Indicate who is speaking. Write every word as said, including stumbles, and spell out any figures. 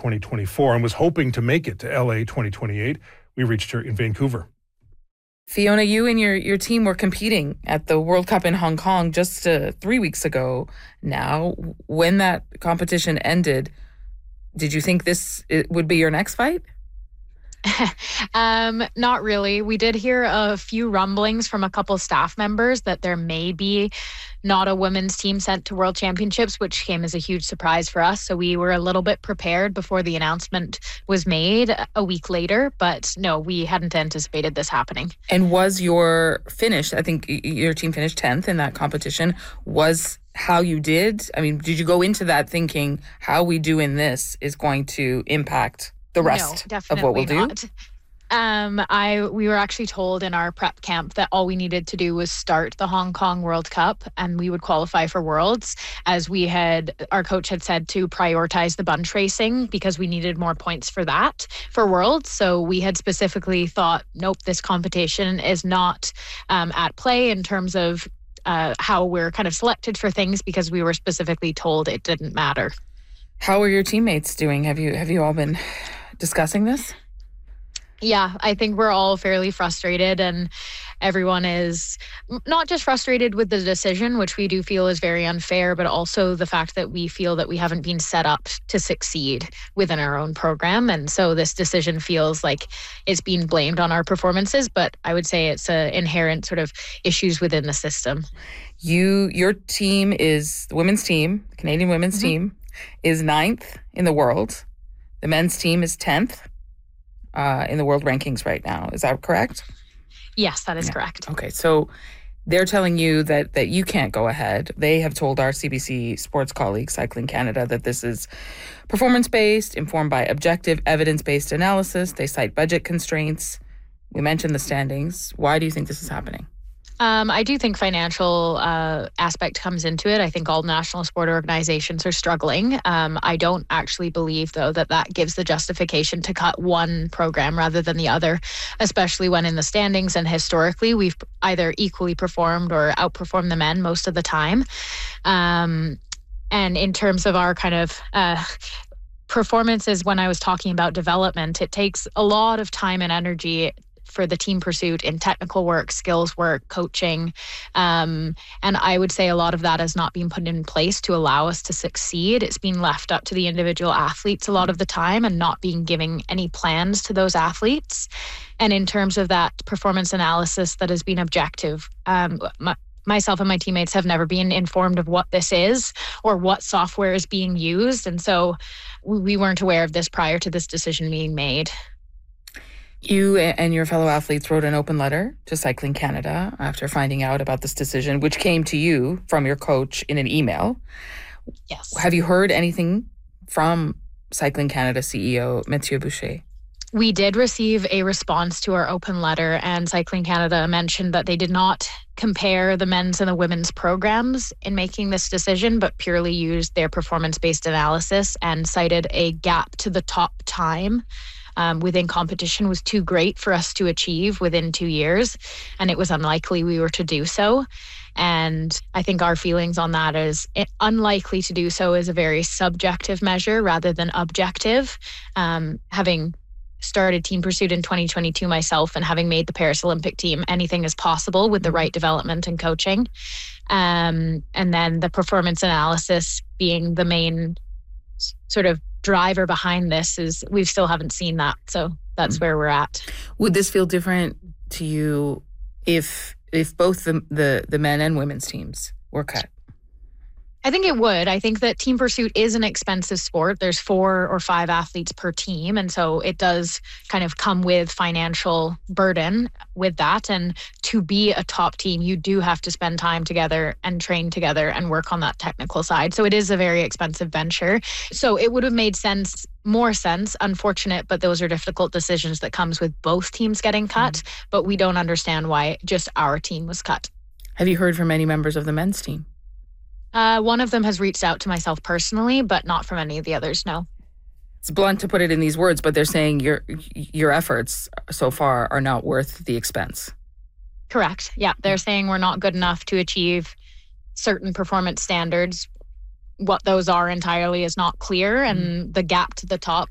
Speaker 1: twenty twenty-four and was hoping to make it to L A twenty twenty-eight. We reached her in Vancouver.
Speaker 2: Fiona, you and your, your team were competing at the World Cup in Hong Kong just uh, three weeks ago now. When that competition ended, did you think this it would be your next fight?
Speaker 3: um, not really. We did hear a few rumblings from a couple staff members that there may be not a women's team sent to World Championships, which came as a huge surprise for us. So we were a little bit prepared before the announcement was made a week later. But no, we hadn't anticipated this happening.
Speaker 2: And was your finish, I think your team finished tenth in that competition, was how you did? I mean, did you go into that thinking how we do in this is going to impact the rest
Speaker 3: no,
Speaker 2: of what we'll do?
Speaker 3: Not. Um, I we were actually told in our prep camp that all we needed to do was start the Hong Kong World Cup and we would qualify for Worlds, as we had, our coach had said to prioritize the bunch racing because we needed more points for that for Worlds. So we had specifically thought, nope, this competition is not um, at play in terms of uh, how we're kind of selected for things, because we were specifically told it didn't matter.
Speaker 2: How are your teammates doing? Have you have you all been discussing this?
Speaker 3: Yeah, I think we're all fairly frustrated, and everyone is not just frustrated with the decision, which we do feel is very unfair, but also the fact that we feel that we haven't been set up to succeed within our own program. And so this decision feels like it's being blamed on our performances, but I would say it's a inherent sort of issues within the system.
Speaker 2: You, your team is, the women's team, the Canadian women's mm-hmm. team, is ninth in the world. The men's team is tenth. Uh, in the world rankings right now. Is that correct?
Speaker 3: Yes, that is
Speaker 2: yeah.
Speaker 3: correct.
Speaker 2: Okay, so they're telling you that that you can't go ahead. They have told our C B C Sports colleague, Cycling Canada, that this is performance-based, informed by objective, evidence-based analysis. They cite budget constraints. We mentioned the standings. Why do you think this is happening?
Speaker 3: Um, I do think financial uh, aspect comes into it. I think all national sport organizations are struggling. Um, I don't actually believe, though, that that gives the justification to cut one program rather than the other, especially when in the standings and historically we've either equally performed or outperformed the men most of the time. Um, and in terms of our kind of uh, performances, when I was talking about development, it takes a lot of time and energy for the team pursuit in technical work, skills work, coaching. Um, and I would say a lot of that has not been put in place to allow us to succeed. It's been left up to the individual athletes a lot of the time and not being giving any plans to those athletes. And in terms of that performance analysis that has been objective, um, my, myself and my teammates have never been informed of what this is or what software is being used. And so we weren't aware of this prior to this decision being made.
Speaker 2: You and your fellow athletes wrote an open letter to Cycling Canada after finding out about this decision, which came to you from your coach in an email.
Speaker 3: Yes.
Speaker 2: Have you heard anything from Cycling Canada C E O Mathieu Boucher?
Speaker 3: We did receive a response to our open letter, and Cycling Canada mentioned that they did not compare the men's and the women's programs in making this decision, but purely used their performance-based analysis and cited a gap to the top time Um, within competition was too great for us to achieve within two years, and it was unlikely we were to do so. And I think our feelings on that is it, unlikely to do so is a very subjective measure rather than objective. Um, having started Team Pursuit in twenty twenty-two myself and having made the Paris Olympic team, anything is possible with the right development and coaching. Um, and then the performance analysis being the main sort of driver behind this is we still haven't seen that. So that's mm-hmm. where we're at.
Speaker 2: Would this feel different to you if if both the, the, the men and women's teams were cut?
Speaker 3: I think it would. I think that Team Pursuit is an expensive sport. There's four or five athletes per team. And so it does kind of come with financial burden with that. And to be a top team, you do have to spend time together and train together and work on that technical side. So it is a very expensive venture. So it would have made sense, more sense, unfortunate, but those are difficult decisions that comes with both teams getting cut. Mm-hmm. But we don't understand why just our team was cut.
Speaker 2: Have you heard from any members of the men's team?
Speaker 3: Uh, one of them has reached out to myself personally, but not from any of the others, no.
Speaker 2: It's blunt to put it in these words, but they're saying your your efforts so far are not worth the expense.
Speaker 3: Correct. Yeah, they're saying we're not good enough to achieve certain performance standards. What those are entirely is not clear, and mm. the gap to the top